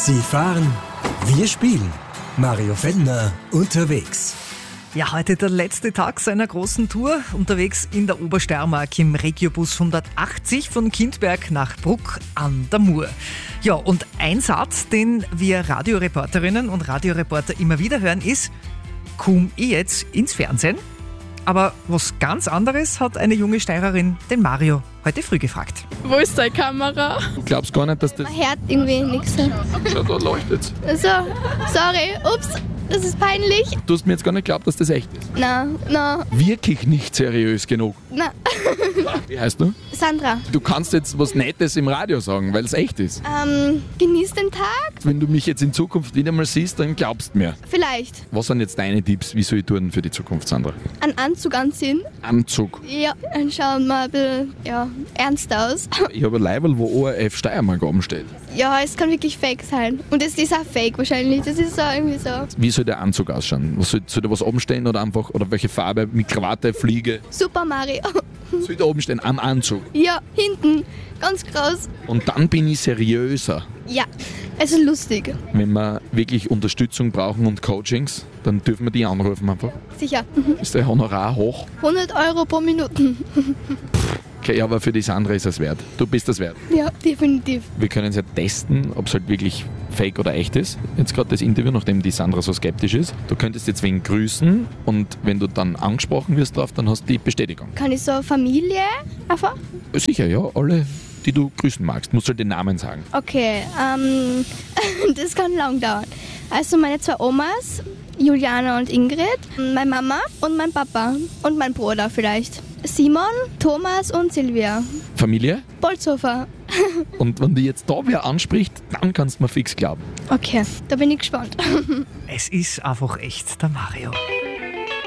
Sie fahren, wir spielen. Mario Fendner unterwegs. Ja, heute der letzte Tag seiner großen Tour, unterwegs in der Obersteiermark im Regiobus 180 von Kindberg nach Bruck an der Mur. Ja, und ein Satz, den wir Radioreporterinnen und Radioreporter immer wieder hören, ist: komm ich jetzt ins Fernsehen? Aber was ganz anderes hat eine junge Steirerin den Mario heute früh gefragt. Wo ist deine Kamera? Du glaubst gar nicht, dass das... Man hört irgendwie nichts. Schau, da leuchtet's. Also, sorry, ups, das ist peinlich. Du hast mir jetzt gar nicht geglaubt, dass das echt ist. Na, Wirklich nicht seriös genug. na. Wie heißt du? Sandra, Du kannst jetzt was Nettes im Radio sagen, weil es echt ist. genieß den Tag? Wenn du mich jetzt in Zukunft wieder mal siehst, dann glaubst du mir. Vielleicht. Was sind jetzt deine Tipps? Wie soll ich tun für die Zukunft, Sandra? Einen Anzug anziehen? Anzug. Ja, dann schauen wir ein bisschen, ernst aus. Ich habe ein Leiberl, wo ORF Steiermark oben steht. Ja, es kann wirklich fake sein. Und es ist auch fake wahrscheinlich. Das ist so irgendwie so. Wie soll der Anzug ausschauen? Soll da was oben stehen oder einfach, oder welche Farbe? Mit Krawatte, Fliege? Super Mario. Soll da oben stehen? Am Anzug. Ja, hinten. Ganz groß. Und dann bin ich seriöser. Ja, es ist lustig. Wenn wir wirklich Unterstützung brauchen und Coachings, dann dürfen wir die anrufen einfach. Sicher. Ist der Honorar hoch? 100 Euro pro Minute. Okay, aber für die Sandra ist es wert. Du bist es wert. Ja, definitiv. Wir können es ja testen, ob es halt wirklich fake oder echt ist. Jetzt gerade das Interview, nachdem die Sandra so skeptisch ist. Du könntest jetzt wen grüßen und wenn du dann angesprochen wirst drauf, dann hast du die Bestätigung. Kann ich so Familie einfach? Sicher, ja, alle, die du grüßen magst. Musst halt den Namen sagen. Okay, das kann lang dauern. Also meine zwei Omas, Juliana und Ingrid, meine Mama und mein Papa und mein Bruder vielleicht. Simon, Thomas und Silvia. Familie? Bolzhofer. Und wenn die jetzt da wer anspricht, dann kannst du mir fix glauben. Okay, da bin ich gespannt. Es ist einfach echt der Mario.